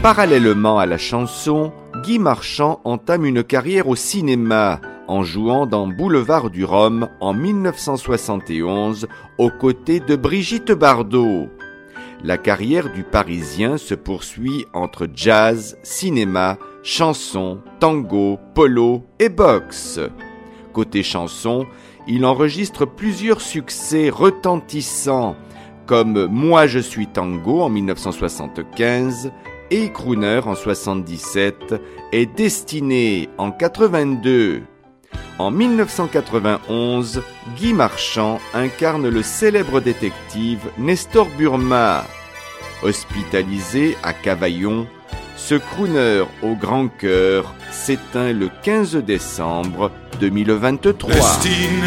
Parallèlement à la chanson, Guy Marchand entame une carrière au cinéma en jouant dans Boulevard du Rhum en 1971 aux côtés de Brigitte Bardot. La carrière du Parisien se poursuit entre jazz, cinéma, chanson, tango, polo et boxe. Côté chanson, il enregistre plusieurs succès retentissants comme Moi je suis tango en 1975 et Crooner en 1977 et Destiné en 1982. En 1991, Guy Marchand incarne le célèbre détective Nestor Burma. Hospitalisé à Cavaillon, ce crooner au grand cœur s'éteint le 15 décembre 2023.